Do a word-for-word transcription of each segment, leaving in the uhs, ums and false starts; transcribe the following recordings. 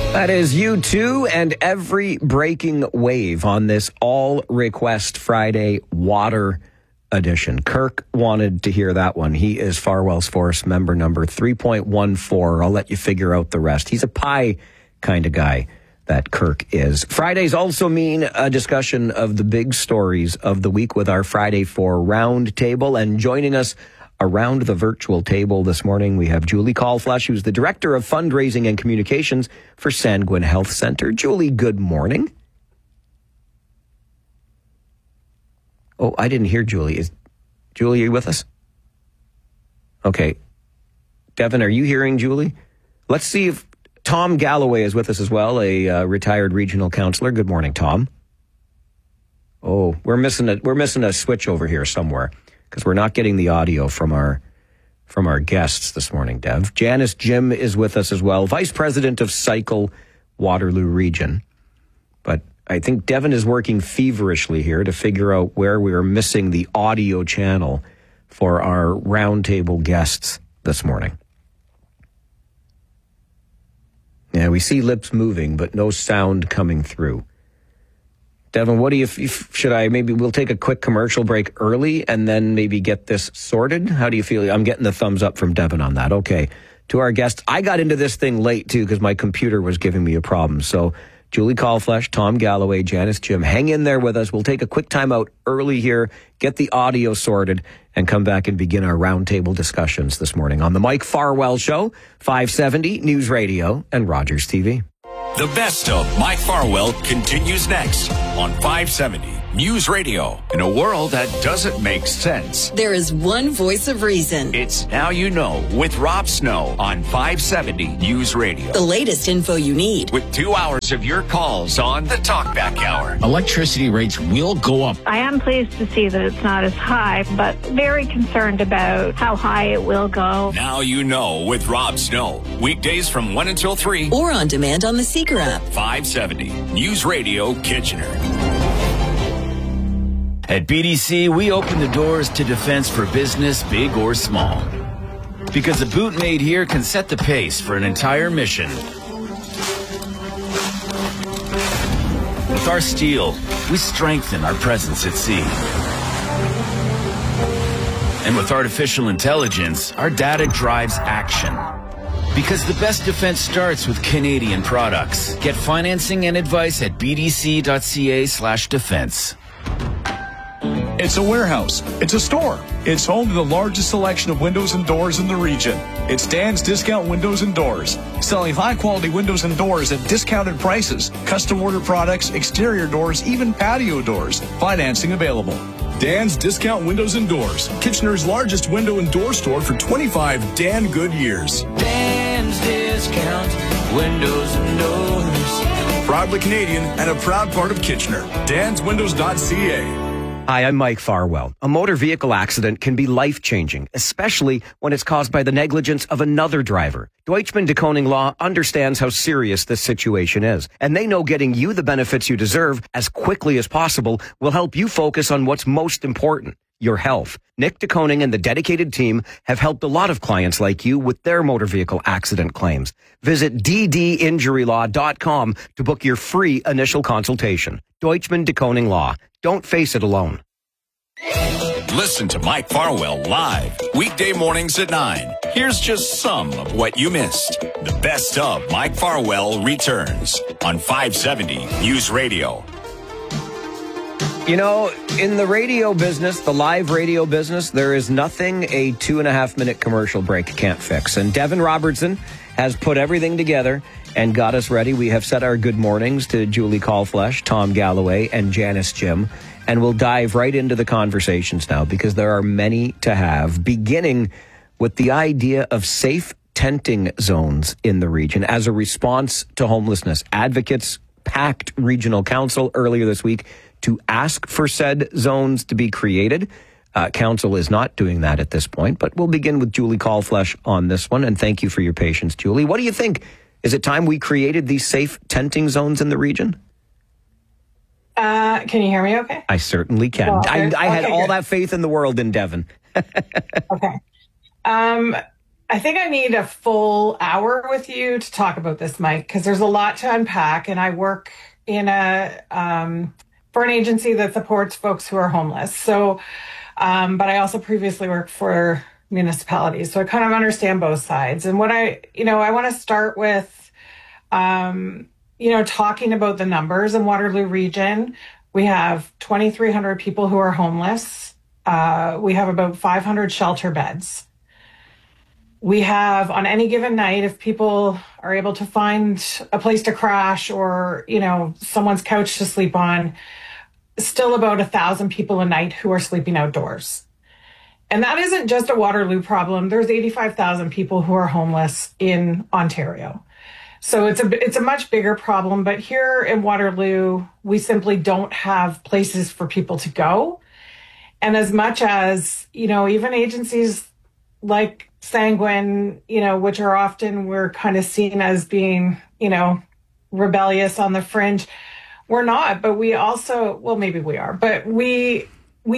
That is U two and Every Breaking Wave on this All Request Friday Water edition. Kirk wanted to hear that one. He is Farwell's Force member number three point one four. I'll let you figure out the rest. He's a pie kind of guy, that Kirk is. Fridays also mean a discussion of the big stories of the week with our Friday Four round table. And joining us around the virtual table this morning, we have Julie Kalflesh, who's the Director of Fundraising and Communications for Sanguine Health Centre. Julie, good morning. Oh, I didn't hear Julie. Is Julie, are you with us? Okay. Devin, are you hearing Julie? Let's see if Tom Galloway is with us as well, a uh, retired regional councillor. Good morning, Tom. Oh, we're missing a we're missing a switch over here somewhere, because we're not getting the audio from our from our guests this morning, Dev. Janice Jim is with us as well, Vice President of Cycle Waterloo Region. But I think Devin is working feverishly here to figure out where we are missing the audio channel for our roundtable guests this morning. Yeah, we see lips moving, but no sound coming through. Devin, what do you, should I, maybe we'll take a quick commercial break early and then maybe get this sorted? How do you feel? I'm getting the thumbs up from Devin on that. Okay. To our guests, I got into this thing late too because my computer was giving me a problem. So Julie Kalflesh, Tom Galloway, Janice Jim, hang in there with us. We'll take a quick time out early here, get the audio sorted, and come back and begin our roundtable discussions this morning on the Mike Farwell Show, five seventy News Radio and Rogers T V. The best of Mike Farwell continues next on five seventy News Radio. In a world that doesn't make sense, there is one voice of reason. It's Now You Know with Rob Snow on five seventy News Radio. The latest info you need. With two hours of your calls on the Talkback Hour. Electricity rates will go up. I am pleased to see that it's not as high, but very concerned about how high it will go. Now You Know with Rob Snow. Weekdays from one until three. Or on demand on the Seeker app. five seventy News Radio Kitchener. At B D C, we open the doors to defense for business, big or small. Because a boot made here can set the pace for an entire mission. With our steel, we strengthen our presence at sea. And with artificial intelligence, our data drives action. Because the best defense starts with Canadian products. Get financing and advice at bdc.ca slash defense. It's a warehouse. It's a store. It's home to the largest selection of windows and doors in the region. It's Dan's Discount Windows and Doors, selling high-quality windows and doors at discounted prices, custom order products, exterior doors, even patio doors. Financing available. Dan's Discount Windows and Doors, Kitchener's largest window and door store for twenty-five damn good years. Dan's Discount Windows and Doors. Proudly Canadian and a proud part of Kitchener. dans windows dot c a. Hi, I'm Mike Farwell. A motor vehicle accident can be life-changing, especially when it's caused by the negligence of another driver. Deutschman de Koning Law understands how serious this situation is, and they know getting you the benefits you deserve as quickly as possible will help you focus on what's most important, your health. Nick de Koning and the dedicated team have helped a lot of clients like you with their motor vehicle accident claims. Visit d d injury law dot com to book your free initial consultation. Deutschman de Koning Law. Don't face it alone. Listen to Mike Farwell live, weekday mornings at nine. Here's just some of what you missed. The best of Mike Farwell returns on five seventy News Radio. You know, in the radio business, the live radio business, there is nothing a two and a half minute commercial break can't fix. And Devin Robertson has put everything together and got us ready. We have said our good mornings to Julie Kalflesh, Tom Galloway, and Janice Jim. And we'll dive right into the conversations now because there are many to have, beginning with the idea of safe tenting zones in the region as a response to homelessness. Advocates packed regional council earlier this week to ask for said zones to be created. Uh, council is not doing that at this point, but we'll begin with Julie Kalflesh on this one. And thank you for your patience, Julie. What do you think? Is it time we created these safe tenting zones in the region? Uh, can you hear me okay? I certainly can. Well, I, I had okay, all good. that faith in the world in Devin. Okay. Um, I think I need a full hour with you to talk about this, Mike, because there's a lot to unpack. And I work in a um, for an agency that supports folks who are homeless. So, um, but I also previously worked for municipalities, so I kind of understand both sides. And what I, you know, I want to start with, um, you know, talking about the numbers in Waterloo Region. We have twenty-three hundred people who are homeless. Uh, we have about five hundred shelter beds. We have, on any given night, if people are able to find a place to crash or, you know, someone's couch to sleep on, still about a thousand people a night who are sleeping outdoors. And that isn't just a Waterloo problem. There's eighty-five thousand people who are homeless in Ontario. So it's a, it's a much bigger problem. But here in Waterloo, we simply don't have places for people to go. And as much as, you know, even agencies like Sanguine, you know, which are often, we're kind of seen as being, you know, rebellious on the fringe. We're not, but we also, well, maybe we are, but we,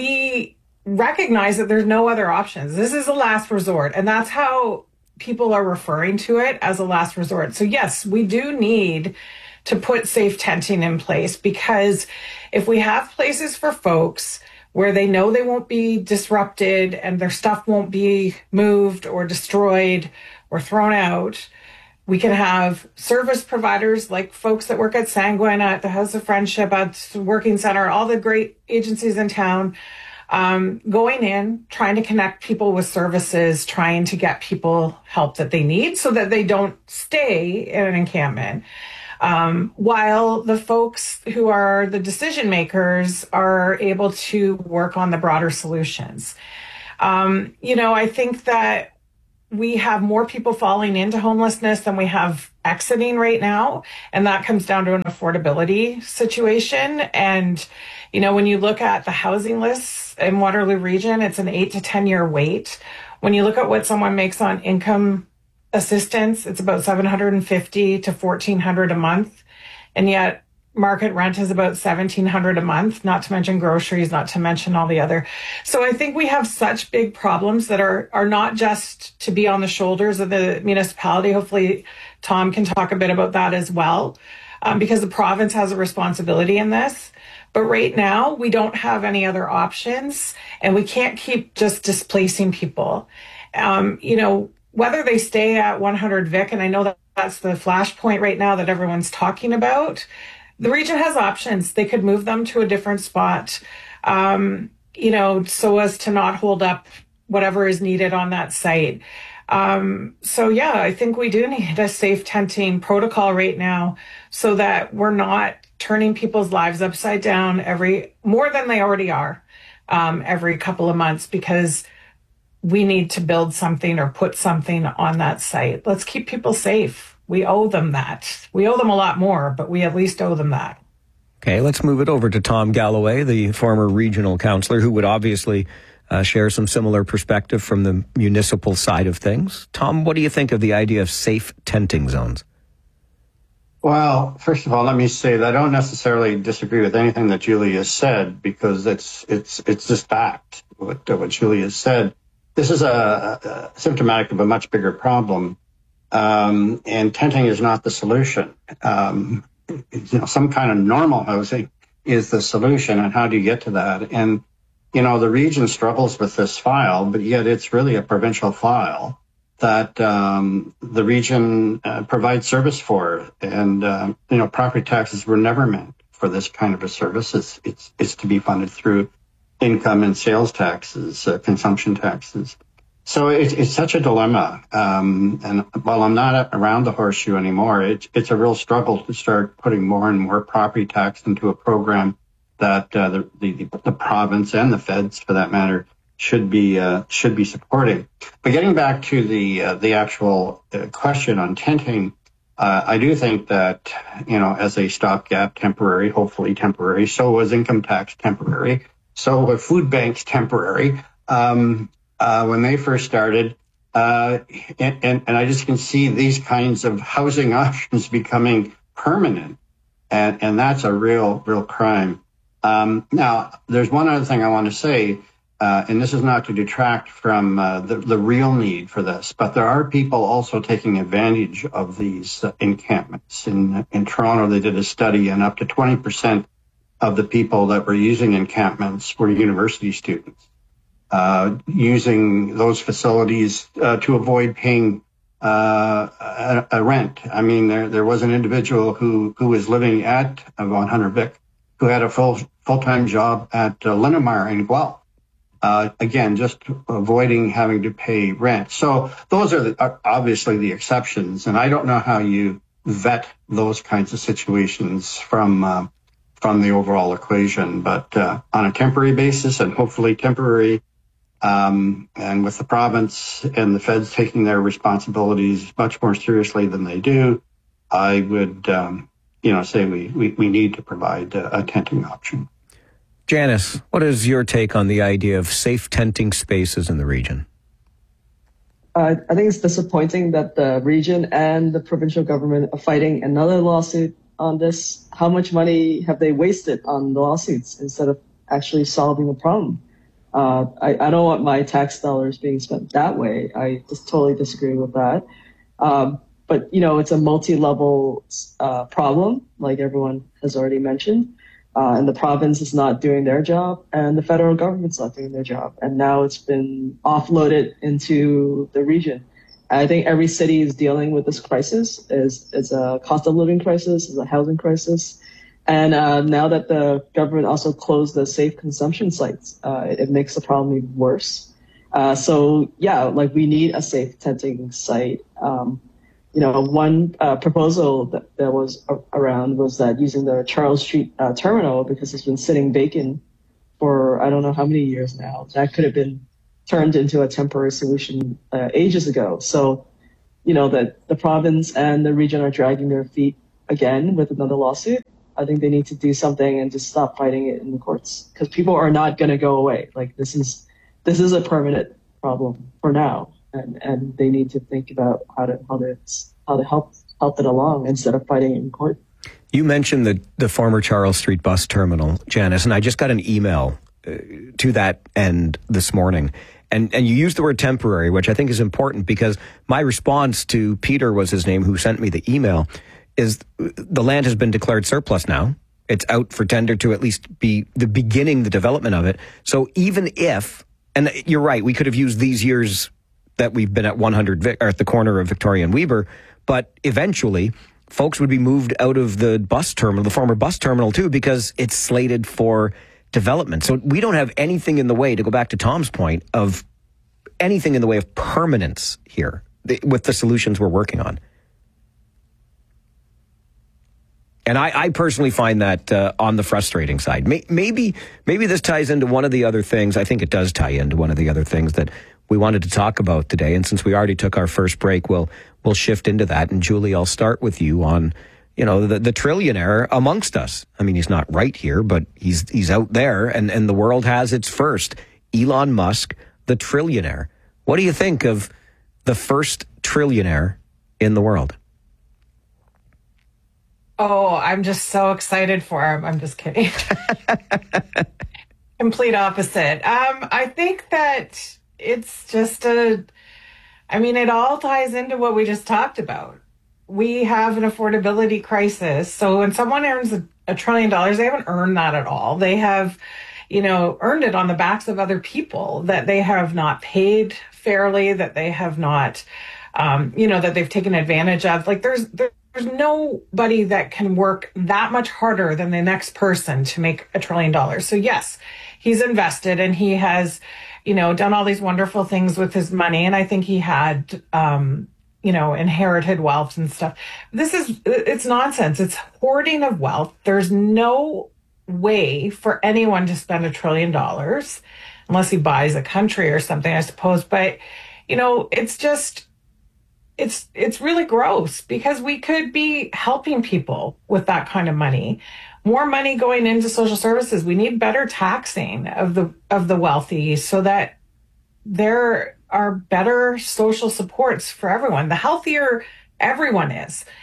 we recognize that there's no other options. This is a last resort. And that's how people are referring to it, as a last resort. So yes, we do need to put safe tenting in place, because if we have places for folks where they know they won't be disrupted and their stuff won't be moved or destroyed or thrown out, we can have service providers like folks that work at Sanguine, at the House of Friendship, at the Working Center, all the great agencies in town, um, going in, trying to connect people with services, trying to get people help that they need so that they don't stay in an encampment. Um, while the folks who are the decision makers are able to work on the broader solutions. Um, you know, I think that we have more people falling into homelessness than we have exiting right now. And that comes down to an affordability situation. And, you know, when you look at the housing lists in Waterloo Region, it's an eight to ten year wait. When you look at what someone makes on income assistance, it's about seven hundred fifty to fourteen hundred a month. And yet market rent is about seventeen hundred a month, not to mention groceries, not to mention all the other. So I think we have such big problems that are, are not just to be on the shoulders of the municipality. Hopefully Tom can talk a bit about that as well, um, because the province has a responsibility in this. But right now we don't have any other options, and we can't keep just displacing people. Um, you know, whether they stay at one hundred Vic, and I know that that's the flashpoint right now that everyone's talking about, the region has options. They could move them to a different spot, um, you know, so as to not hold up whatever is needed on that site. Um, so, yeah, I think we do need a safe tenting protocol right now so that we're not turning people's lives upside down every more than they already are um, every couple of months, because we need to build something or put something on that site. Let's keep people safe. We owe them that. We owe them a lot more, but we at least owe them that. Okay, let's move it over to Tom Galloway, the former regional councillor, who would obviously uh, share some similar perspective from the municipal side of things. Tom, what do you think of the idea of safe tenting zones? Well, first of all, let me say that I don't necessarily disagree with anything that Julie has said, because it's it's it's just fact, what, what Julie has said. This is a, a symptomatic of a much bigger problem, um, and tenting is not the solution. Um, you know, some kind of normal housing is the solution, and how do you get to that? And, you know, the region struggles with this file, but yet it's really a provincial file that um, the region uh, provides service for. And, uh, you know, property taxes were never meant for this kind of a service. It's, it's, it's to be funded through income and sales taxes, uh, consumption taxes. So it, it's such a dilemma. Um, and while I'm not around the horseshoe anymore, it, it's a real struggle to start putting more and more property tax into a program that uh, the, the, the province and the feds, for that matter, should be uh, should be supporting. But getting back to the uh, the actual uh, question on tenting, uh, I do think that, you know, as a stopgap, temporary, hopefully temporary, so was income tax temporary. So were food banks temporary. Um, uh, when they first started, uh, and, and, and I just can see these kinds of housing options becoming permanent. And, and that's a real, real crime. Um, now, there's one other thing I want to say. uh, and this is not to detract from uh, the, the real need for this, but there are people also taking advantage of these uh, encampments. In, in Toronto, they did a study, and up to twenty percent of the people that were using encampments were university students, uh, using those facilities uh, to avoid paying uh, a, a rent. I mean, there there was an individual who, who was living at Vaughan Hunter Vic who had a full full-time job at uh, Linamar in Guelph. Uh, again, just avoiding having to pay rent. So those are, the, are obviously the exceptions, and I don't know how you vet those kinds of situations from uh, from the overall equation. But uh, on a temporary basis, and hopefully temporary, um, and with the province and the feds taking their responsibilities much more seriously than they do, I would, um, you know, say we, we, we need to provide a, a tenting option. Janice, what is your take on the idea of safe tenting spaces in the region? Uh, I think it's disappointing that the region and the provincial government are fighting another lawsuit on this. How much money have they wasted on the lawsuits instead of actually solving the problem? Uh, I, I don't want my tax dollars being spent that way. I just totally disagree with that. Um, but, you know, it's a multi-level uh, problem, like everyone has already mentioned. Uh, and the province is not doing their job, and the federal government's not doing their job. And now it's been offloaded into the region. I think every city is dealing with this crisis. It's, it's a cost of living crisis, it's a housing crisis. And uh, now that the government also closed the safe consumption sites, uh, it, it makes the problem even worse. Uh, so, yeah, like we need a safe tenting site. Um, You know, one uh, proposal that, that was a- around was that using the Charles Street uh, terminal, because it's been sitting vacant for I don't know how many years now, that could have been turned into a temporary solution uh, ages ago. So, you know, that the province and the region are dragging their feet again with another lawsuit. I think they need to do something and just stop fighting it in the courts, because people are not going to go away. Like this is this is a permanent problem for now. And, and they need to think about how to how to how to help help it along instead of fighting it in court. You mentioned the the former Charles Street bus terminal, Janice, and I just got an email uh, to that end this morning. And and you used the word temporary, which I think is important, because my response to Peter was his name, who sent me the email, is the land has been declared surplus now. It's out for tender to at least be the beginning, the development of it. So even if, and you're right, we could have used these years that we've been at one hundred Vic, or at the corner of Victoria and Weber, but eventually folks would be moved out of the bus terminal, the former bus terminal too, because it's slated for development. So we don't have anything in the way, to go back to Tom's point, of anything in the way of permanence here with the solutions we're working on. And I, I personally find that uh, on the frustrating side. May, maybe maybe this ties into one of the other things. I think it does tie into one of the other things that we wanted to talk about today. And since we already took our first break, we'll we'll shift into that. And Julie, I'll start with you on, you know, the, the trillionaire amongst us. I mean, he's not right here, but he's he's out there, and, and the world has its first. Elon Musk, the trillionaire. What do you think of the first trillionaire in the world? Oh, I'm just so excited for him. I'm just kidding. Complete opposite. Um, I think that it's just a, I mean, it all ties into what we just talked about. We have an affordability crisis. So when someone earns a, a trillion dollars, they haven't earned that at all. They have, you know, earned it on the backs of other people that they have not paid fairly, that they have not, um, you know, that they've taken advantage of. Like there's, there's nobody that can work that much harder than the next person to make a trillion dollars. So yes, he's invested and he has, you know, done all these wonderful things with his money. And I think he had, um, you know, inherited wealth and stuff. This is, it's nonsense. It's hoarding of wealth. There's no way for anyone to spend a trillion dollars unless he buys a country or something, I suppose. But, you know, it's just, it's, it's really gross, because we could be helping people with that kind of money. More money going into social services. We need better taxing of the of the wealthy so that there are better social supports for everyone. The healthier everyone is,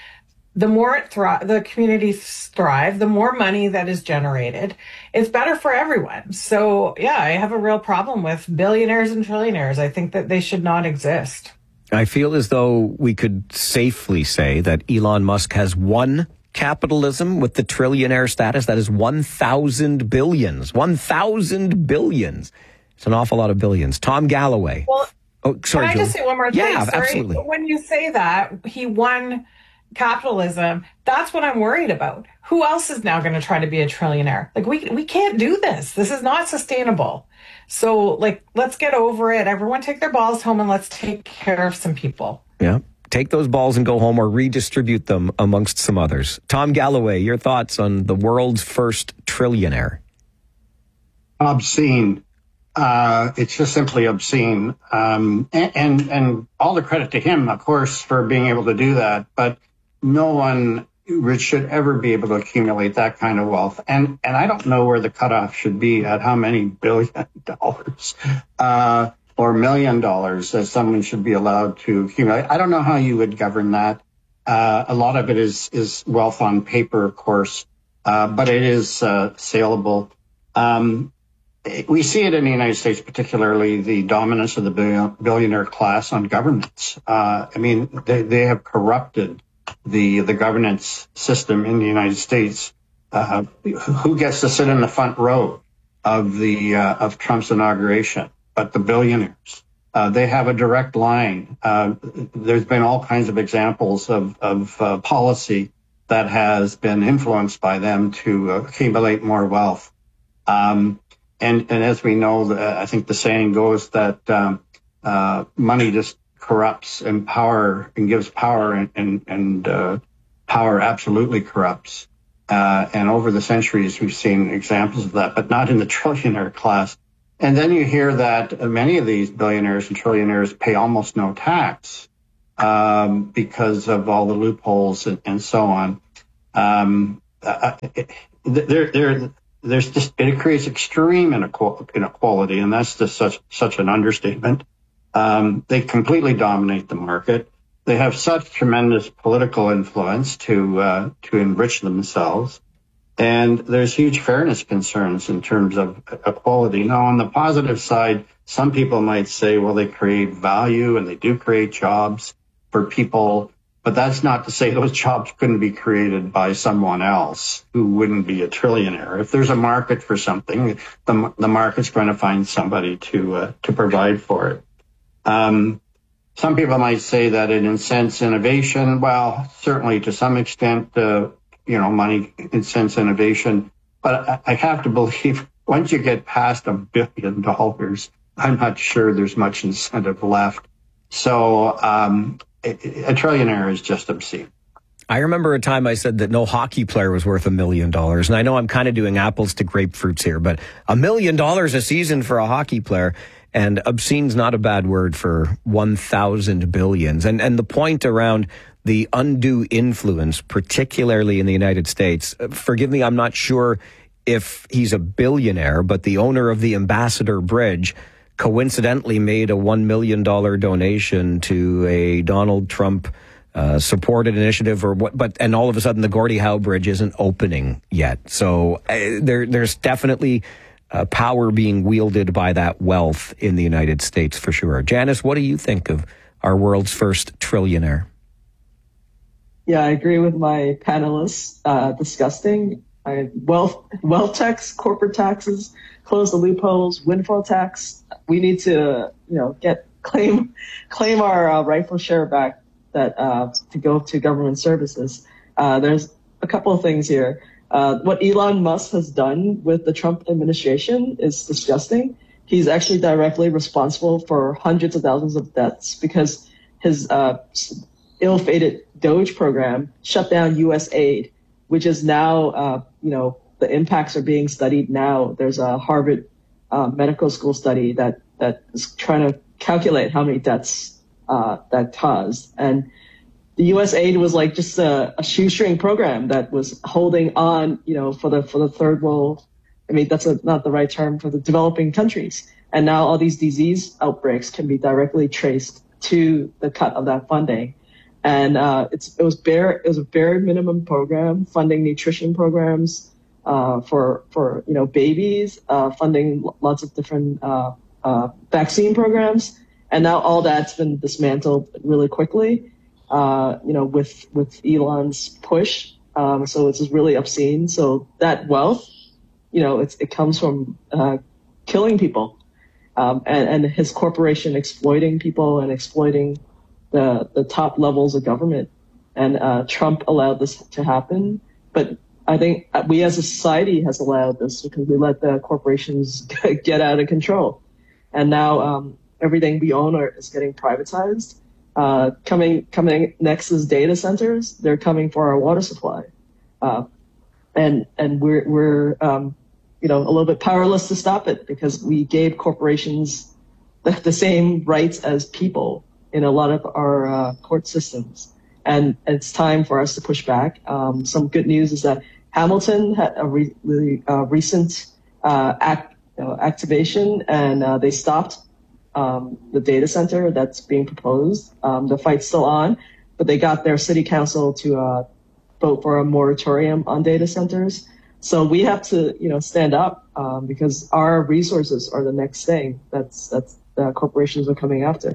the more it thri- the communities thrive, the more money that is generated, it's better for everyone. So, yeah, I have a real problem with billionaires and trillionaires. I think that they should not exist. I feel as though we could safely say that Elon Musk has won capitalism with the trillionaire status. That is one thousand billions. one thousand billions. It's an awful lot of billions. Tom Galloway. Well, oh, sorry, can I Julie. just say one more thing? Yeah, Sorry. absolutely. When you say that, he won capitalism, that's what I'm worried about. Who else is now going to try to be a trillionaire? Like, we we can't do this. This is not sustainable. So, like, let's get over it. Everyone take their balls home and let's take care of some people. Yeah. Take those balls and go home or redistribute them amongst some others. Tom Galloway, your thoughts on the world's first trillionaire? Obscene. Uh, it's just simply obscene. Um, and, and, and all the credit to him, of course, for being able to do that. But no one should ever be able to accumulate that kind of wealth. And, and I don't know where the cutoff should be at how many billion dollars uh, or million dollars that someone should be allowed to accumulate. I don't know how you would govern that. Uh, a lot of it is, is wealth on paper, of course, uh, but it is uh, saleable. Um, We see it in the United States, particularly the dominance of the billionaire class on governments. Uh, I mean, they, they have corrupted the the governance system in the United States. Uh, who gets to sit in the front row of the uh, of Trump's inauguration? But the billionaires. Uh, they have a direct line. Uh, there's been all kinds of examples of of uh, policy that has been influenced by them to accumulate more wealth. Um, And, and as we know, uh, I think the saying goes that um, uh, money just corrupts and power and gives power, and, and, and uh, power absolutely corrupts. Uh, and over the centuries, we've seen examples of that, but not in the trillionaire class. And then you hear that many of these billionaires and trillionaires pay almost no tax um, because of all the loopholes and, and so on. Um, uh, they're, they're, There's just, it creates extreme inequality, and that's just such such an understatement. Um, they completely dominate the market. They have such tremendous political influence to uh, to enrich themselves, and there's huge fairness concerns in terms of equality. Now, on the positive side, some people might say, well, they create value and they do create jobs for people. But that's not to say those jobs couldn't be created by someone else who wouldn't be a trillionaire. If there's a market for something, the the market's going to find somebody to uh, to provide for it. Um, some people might say that it incents innovation. Well, certainly to some extent, uh, you know, money incents innovation. But I, I have to believe once you get past a billion dollars, I'm not sure there's much incentive left. So. Um, A trillionaire is just obscene. I remember a time I said that no hockey player was worth a million dollars. And I know I'm kind of doing apples to grapefruits here, but a million dollars a season for a hockey player, and obscene's not a bad word for one thousand billions. And, and the point around the undue influence, particularly in the United States, forgive me, I'm not sure if he's a billionaire, but the owner of the Ambassador Bridge coincidentally made a one million dollars donation to a Donald Trump uh, supported initiative or what, but, and all of a sudden the Gordie Howe Bridge isn't opening yet. So uh, there, there's definitely uh, power being wielded by that wealth in the United States for sure. Janice, what do you think of our world's first trillionaire? Yeah, I agree with my panelists. Uh, disgusting. I, wealth, wealth tax, corporate taxes, close the loopholes, windfall tax. We need to, you know, get claim claim our uh, rightful share back that uh, to go to government services. Uh, there's a couple of things here. Uh, what Elon Musk has done with the Trump administration is disgusting. He's actually directly responsible for hundreds of thousands of deaths because his uh, ill-fated Doge program shut down U S aid, which is now, uh, you know, the impacts are being studied now. There's a Harvard uh, medical school study that, that is trying to calculate how many deaths uh, that caused. And the U S aid was like just a, a shoestring program that was holding on, you know, for the for the third world. I mean, that's a, not the right term for the developing countries. And now all these disease outbreaks can be directly traced to the cut of that funding. And uh, it's, it was bare, it was a bare minimum program funding nutrition programs uh, for for you know babies, uh, funding lots of different uh, uh, vaccine programs, and now all that's been dismantled really quickly. Uh, you know, with with Elon's push, um, so it's just really obscene. So that wealth, you know, it's, it comes from uh, killing people, um, and, and his corporation exploiting people and exploiting the the top levels of government. And uh, Trump allowed this to happen, but I think we as a society has allowed this because we let the corporations get out of control, and now um, everything we own are, is getting privatized. Uh, coming coming next is data centers. They're coming for our water supply, uh, and and we're we're um, you know a little bit powerless to stop it because we gave corporations the, the same rights as people in a lot of our uh, court systems, and it's time for us to push back. Um, some good news is that Hamilton had a re- really uh, recent uh, act, you know, activation, and uh, they stopped um, the data center that's being proposed. Um, the fight's still on, but they got their city council to uh, vote for a moratorium on data centers. So we have to, you know, stand up um, because our resources are the next thing that's that's the corporations are coming after.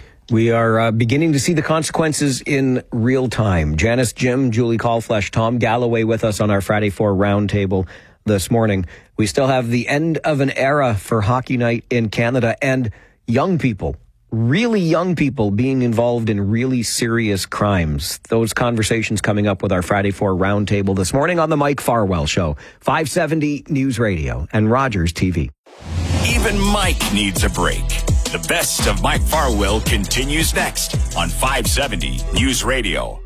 We are uh, beginning to see the consequences in real time. Janice Jim, Julie Callflesh, Tom Galloway with us on our Friday Four Roundtable this morning. We still have the end of an era for hockey night in Canada and young people, really young people being involved in really serious crimes. Those conversations coming up with our Friday Four Roundtable this morning on the Mike Farwell Show, five seventy News Radio and Rogers T V. Even Mike needs a break. The best of Mike Farwell continues next on five seventy News Radio.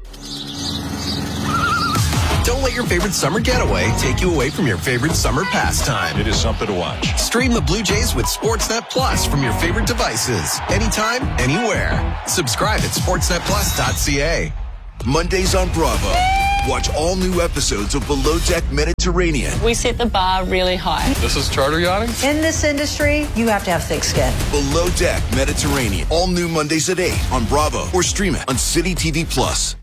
Don't let your favorite summer getaway take you away from your favorite summer pastime. It is something to watch. Stream the Blue Jays with Sportsnet Plus from your favorite devices. Anytime, anywhere. Subscribe at sportsnet plus dot c a. Mondays on Bravo. Watch all new episodes of Below Deck Mediterranean. We set the bar really high. This is charter yachting? In this industry, you have to have thick skin. Below Deck Mediterranean. All new Mondays at eight on Bravo or stream it on City T V Plus.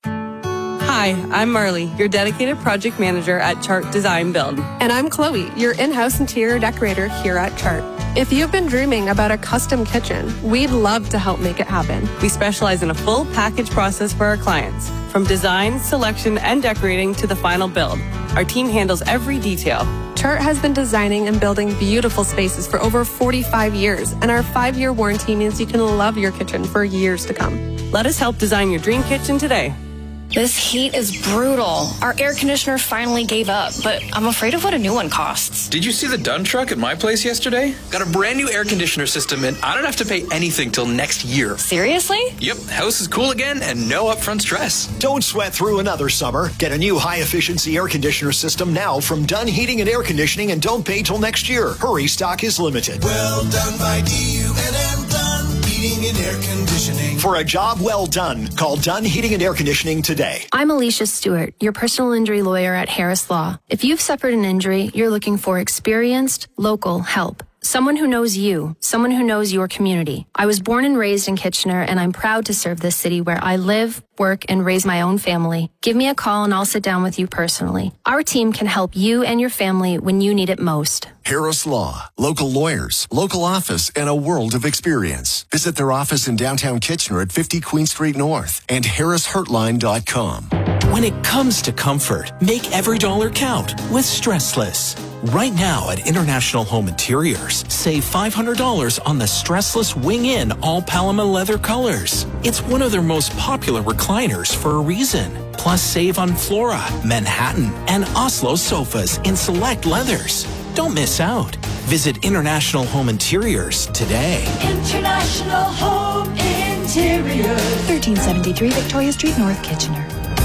Hi, I'm Marley, your dedicated project manager at Chart Design Build. And I'm Chloe, your in-house interior decorator here at Chart. If you've been dreaming about a custom kitchen, we'd love to help make it happen. We specialize in a full package process for our clients, from design, selection, and decorating to the final build. Our team handles every detail. Chart has been designing and building beautiful spaces for over forty-five years, and our five-year warranty means you can love your kitchen for years to come. Let us help design your dream kitchen today. This heat is brutal. Our air conditioner finally gave up, but I'm afraid of what a new one costs. Did you see the Dunn truck at my place yesterday? Got a brand new air conditioner system, and I don't have to pay anything till next year. Seriously? Yep, house is cool again and no upfront stress. Don't sweat through another summer. Get a new high-efficiency air conditioner system now from Dunn Heating and Air Conditioning, and don't pay till next year. Hurry, stock is limited. Well done by D U N M Dunn Heating and Air Conditioning. For a job well done, call Dunn Heating and Air Conditioning today. I'm Alicia Stewart, your personal injury lawyer at Harris Law. If you've suffered an injury, you're looking for experienced, local help. Someone who knows you, someone who knows your community. I was born and raised in Kitchener, and I'm proud to serve this city where I live, work, and raise my own family. Give me a call and I'll sit down with you personally. Our team can help you and your family when you need it most. Harris Law. Local lawyers, local office, and a world of experience. Visit their office in downtown Kitchener at fifty Queen Street North and harris hurtline dot com. When it comes to comfort, make every dollar count with Stressless. Right now at International Home Interiors, save five hundred dollars on the Stressless Wing-In all Paloma leather colors. It's one of their most popular recliners for a reason. Plus, save on Flora, Manhattan, and Oslo sofas in select leathers. Don't miss out. Visit International Home Interiors today. International Home Interiors. thirteen seventy-three Victoria Street, North Kitchener.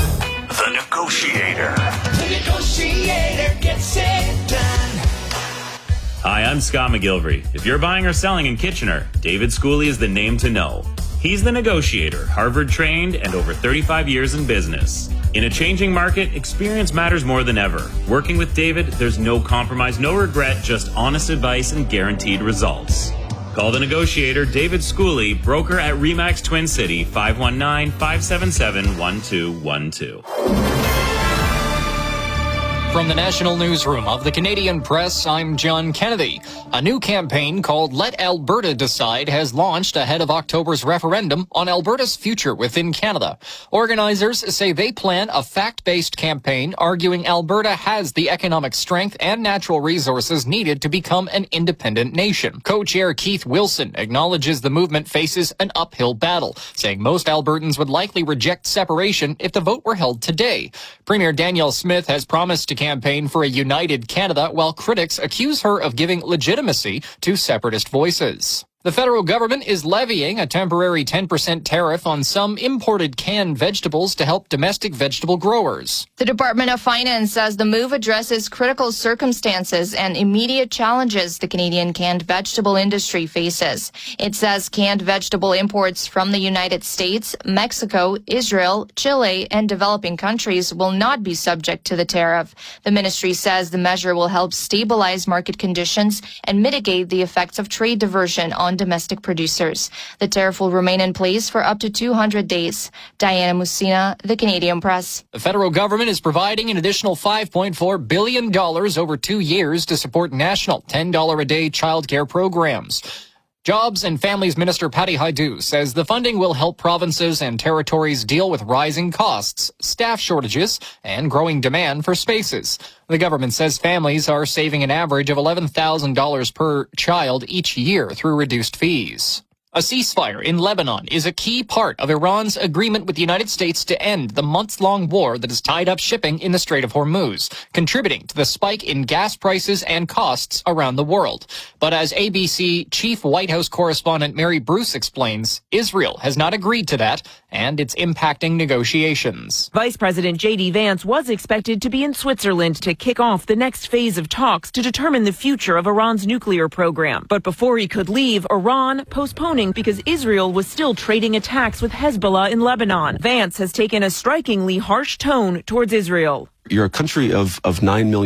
The Negotiator. The Negotiator gets it done. Hi, I'm Scott McGilvery. If you're buying or selling in Kitchener, David Schooley is the name to know. He's the negotiator, Harvard trained and over thirty-five years in business. In a changing market, experience matters more than ever. Working with David, there's no compromise, no regret, just honest advice and guaranteed results. Call the negotiator, David Schooley, broker at Remax Twin City, five one nine, five seven seven, one two one two. From the National Newsroom of the Canadian Press, I'm John Kennedy. A new campaign called Let Alberta Decide has launched ahead of October's referendum on Alberta's future within Canada. Organizers say they plan a fact-based campaign arguing Alberta has the economic strength and natural resources needed to become an independent nation. Co-chair Keith Wilson acknowledges the movement faces an uphill battle, saying most Albertans would likely reject separation if the vote were held today. Premier Danielle Smith has promised to campaign for a united Canada, while critics accuse her of giving legitimacy to separatist voices. The federal government is levying a temporary ten percent tariff on some imported canned vegetables to help domestic vegetable growers. The Department of Finance says the move addresses critical circumstances and immediate challenges the Canadian canned vegetable industry faces. It says canned vegetable imports from the United States, Mexico, Israel, Chile, and developing countries will not be subject to the tariff. The ministry says the measure will help stabilize market conditions and mitigate the effects of trade diversion on domestic producers. The tariff will remain in place for up to two hundred days. Diana Musina, The Canadian Press. The federal government is providing an additional five point four billion dollars over two years to support national ten dollars a day childcare programs. Jobs and Families Minister Patty Hajdu says the funding will help provinces and territories deal with rising costs, staff shortages, and growing demand for spaces. The government says families are saving an average of eleven thousand dollars per child each year through reduced fees. A ceasefire in Lebanon is a key part of Iran's agreement with the United States to end the months-long war that has tied up shipping in the Strait of Hormuz, contributing to the spike in gas prices and costs around the world. But as A B C Chief White House correspondent Mary Bruce explains, Israel has not agreed to that, and it's impacting negotiations. Vice President J D Vance was expected to be in Switzerland to kick off the next phase of talks to determine the future of Iran's nuclear program. But before he could leave, Iran postponing because Israel was still trading attacks with Hezbollah in Lebanon. Vance has taken a strikingly harsh tone towards Israel. You're a country of, of nine million